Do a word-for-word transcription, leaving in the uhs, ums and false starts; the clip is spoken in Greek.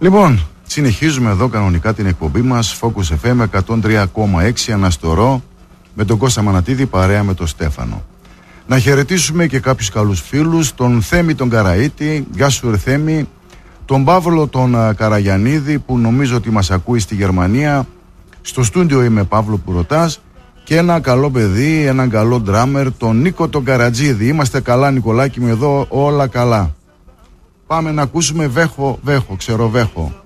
Λοιπόν, συνεχίζουμε εδώ κανονικά την εκπομπή μας Focus εφ εμ εκατόν τρία κόμμα έξι Αναστορό με τον Κώστα Μανατίδη παρέα με τον Στέφανο. Να χαιρετήσουμε και κάποιους καλούς φίλους, τον Θέμη τον Καραΐτη, γεια σου ρε Θέμη, τον Παύλο τον Καραγιαννίδη που νομίζω ότι μας ακούει στη Γερμανία, στο στούντιο είμαι Παύλο που ρωτάς, και ένα καλό παιδί, έναν καλό ντράμερ, τον Νίκο τον Καρατζίδη. Είμαστε καλά Νικολάκη μου εδώ, όλα καλά. Πάμε να ακούσουμε Βέχο, Βέχο, ξέρω Βέχο.